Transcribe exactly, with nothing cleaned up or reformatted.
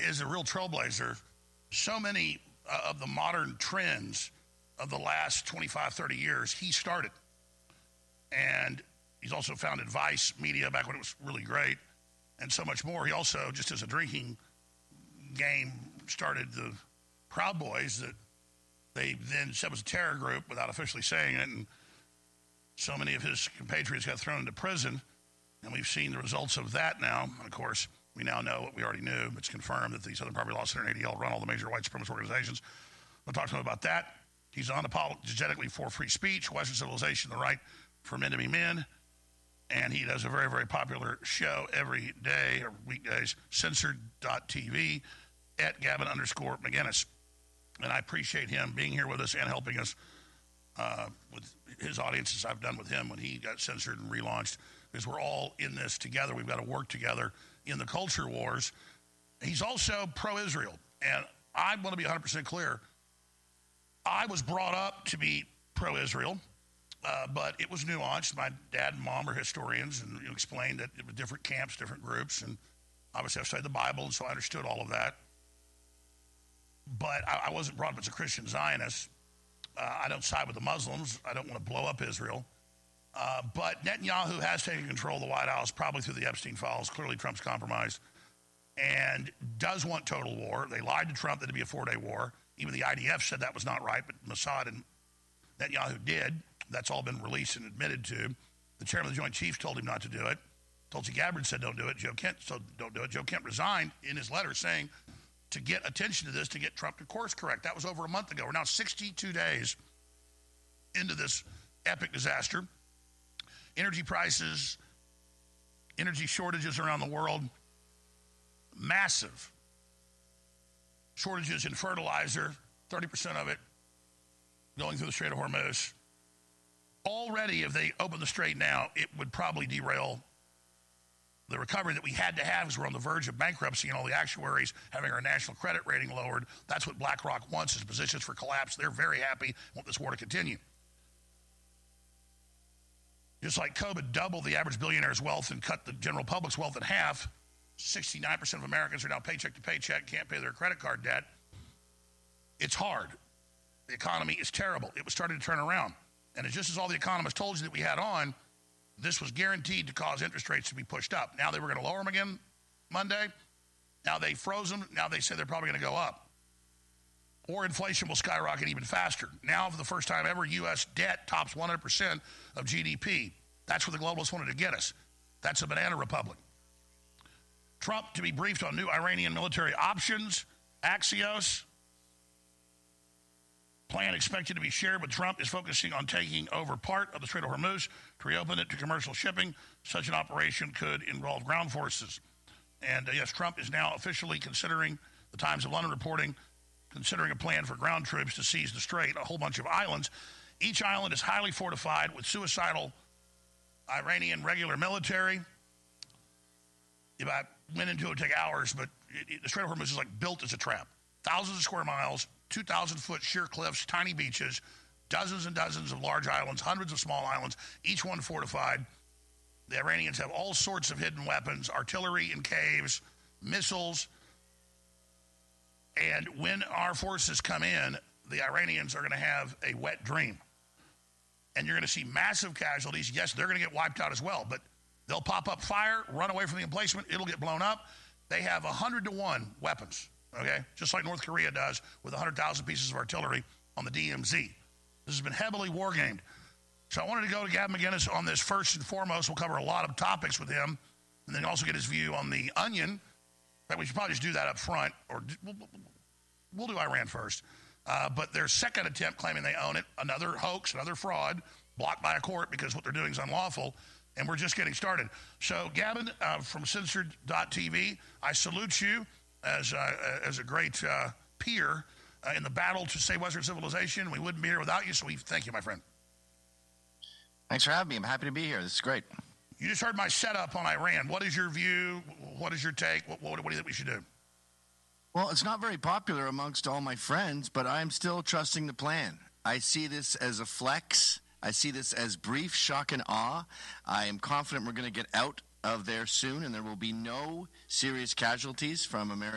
is a real trailblazer. So many uh, of the modern trends of the last twenty-five, thirty years, he started. And he's also founded Vice Media back when it was really great, and so much more. He also, just as a drinking game, started the Proud Boys that they then said was a terror group without officially saying it, and so many of his compatriots got thrown into prison, and we've seen the results of that now. And of course, we now know what we already knew. It's confirmed that the Southern Poverty Law Center and A D L run all the major white supremacist organizations. We'll talk to him about that. He's unapologetically for free speech, Western civilization, the right for men to be men. And he does a very, very popular show every day, or weekdays, censored dot t v, at Gavin underscore McInnes. And I appreciate him being here with us and helping us uh, with his audiences. I've done with him when he got censored and relaunched, because we're all in this together. We've got to work together in the culture wars. He's also pro-Israel. And I want to be one hundred percent clear. I was brought up to be pro-Israel. Uh, but it was nuanced. My dad and mom are historians, and you explained that it was different camps, different groups, and obviously I've studied the Bible, and so I understood all of that. But I, I wasn't brought up as a Christian Zionist. Uh, I don't side with the Muslims. I don't want to blow up Israel. Uh, but Netanyahu has taken control of the White House, probably through the Epstein files. Clearly Trump's compromised, and does want total war. They lied to Trump that it'd be a four-day war. Even the I D F said that was not right, but Mossad and Netanyahu did. That's all been released and admitted to. The chairman of the Joint Chiefs told him not to do it. Tulsi Gabbard said don't do it. Joe Kent said don't do it. Joe Kent resigned in his letter saying to get attention to this, to get Trump to course correct. That was over a month ago. We're now sixty-two days into this epic disaster. Energy prices, energy shortages around the world, massive shortages in fertilizer, thirty percent of it going through the Strait of Hormuz. Already, if they open the strait now, it would probably derail the recovery that we had to have, because we're on the verge of bankruptcy and all the actuaries having our national credit rating lowered. That's what BlackRock wants, is positions for collapse. They're very happy, want this war to continue. Just like COVID doubled the average billionaire's wealth and cut the general public's wealth in half, sixty-nine percent of Americans are now paycheck to paycheck, can't pay their credit card debt. It's hard. The economy is terrible. It was starting to turn around. And it's just as all the economists told you that we had on, this was guaranteed to cause interest rates to be pushed up. Now they were going to lower them again Monday. Now they froze them. Now they say they're probably going to go up. Or inflation will skyrocket even faster. Now, for the first time ever, U S debt tops one hundred percent of G D P. That's where the globalists wanted to get us. That's a banana republic. Trump to be briefed on new Iranian military options. Axios. Plan expected to be shared with Trump is focusing on taking over part of the Strait of Hormuz to reopen it to commercial shipping. Such an operation could involve ground forces. And uh, yes, Trump is now officially considering, the Times of London reporting, considering a plan for ground troops to seize the strait, a whole bunch of islands. Each island is highly fortified with suicidal Iranian regular military. If I went into it, it would take hours, but it, it, the Strait of Hormuz is like built as a trap. Thousands of square miles, two thousand foot sheer cliffs, tiny beaches, dozens and dozens of large islands, hundreds of small islands, each one fortified. The Iranians have all sorts of hidden weapons, artillery in caves, missiles. And when our forces come in, the Iranians are going to have a wet dream. And you're going to see massive casualties. Yes, they're going to get wiped out as well, but they'll pop up fire, run away from the emplacement, it'll get blown up. They have one hundred to one weapons. Okay, just like North Korea does with one hundred thousand pieces of artillery on the D M Z. This has been heavily war-gamed. So I wanted to go to Gavin McInnes on this first and foremost. We'll cover a lot of topics with him, and then also get his view on the onion. In fact, we should probably just do that up front, or we'll, we'll do Iran first. Uh, but their second attempt claiming they own it, another hoax, another fraud, blocked by a court because what they're doing is unlawful, and we're just getting started. So, Gavin, uh, from censored dot t v, I salute you as, uh, as a great uh, peer uh, in the battle to save Western civilization. We wouldn't be here without you, so we thank you, my friend. Thanks for having me. I'm happy to be here. This is great. You just heard my setup on Iran. What is your view? What is your take? What, what, what do you think we should do? Well, it's not very popular amongst all my friends, but I'm still trusting the plan. I see this as a flex. I see this as brief shock and awe. I am confident we're going to get out of there soon, and there will be no serious casualties from America.